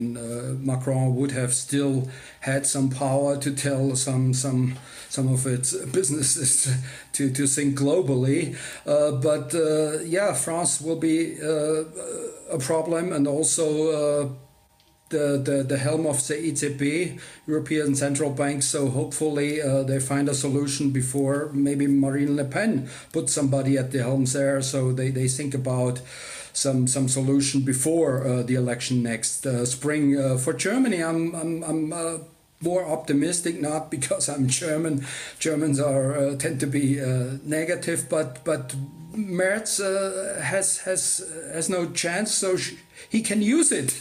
Macron would have still had some power to tell some of its businesses to think globally. But yeah, France will be a problem, and also the helm of the ECB, European Central Bank. So hopefully they find a solution before maybe Marine Le Pen puts somebody at the helm there. So they think about some solution before the election next spring. For Germany, I'm more optimistic, not because I'm German. Germans are tend to be negative, but Merz has no chance, so he can use it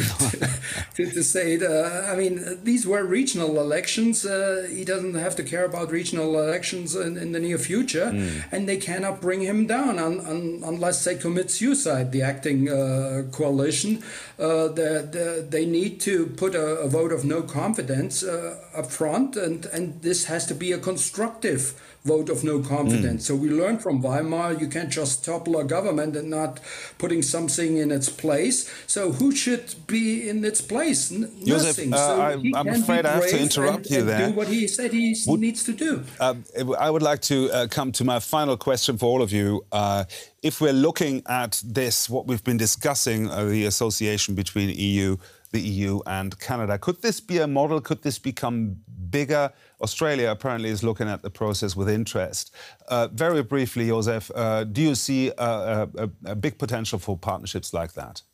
to say it. I mean, these were regional elections. He doesn't have to care about regional elections in the near future, and they cannot bring him down unless they commit suicide, the acting coalition. They need to put a vote of no confidence up front, and this has to be a constructive vote of no confidence. So we learned from Weimar, you can't just topple a government and not putting something in its place. So who should be in its place? Nothing. I'm afraid I have to interrupt you there. Do what he said he needs to do. I would like to come to my final question for all of you. If we're looking at this, what we've been discussing, the association between the EU and Canada, could this be a model? Could this become bigger? Australia apparently is looking at the process with interest. Very briefly, Josef, do you see a big potential for partnerships like that?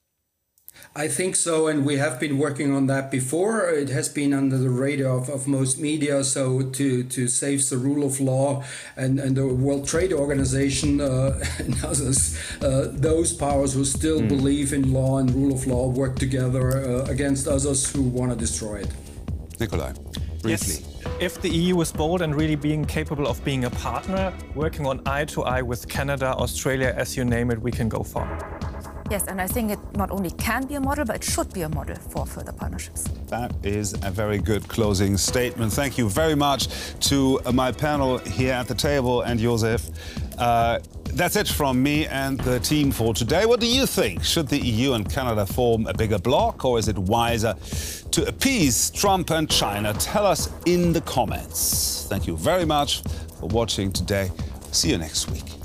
I think so, and we have been working on that before. It has been under the radar of most media, so to save the rule of law and the World Trade Organization and others, those powers who still believe in law and rule of law work together against others who want to destroy it. Nikolai, briefly. Yes. If the EU is bold and really being capable of being a partner, working on eye to eye with Canada, Australia, as you name it, we can go far. Yes, and I think it not only can be a model, but it should be a model for further partnerships. That is a very good closing statement. Thank you very much to my panel here at the table and Josef. That's it from me and the team for today. What do you think? Should the EU and Canada form a bigger bloc, or is it wiser to appease Trump and China? Tell us in the comments. Thank you very much for watching today. See you next week.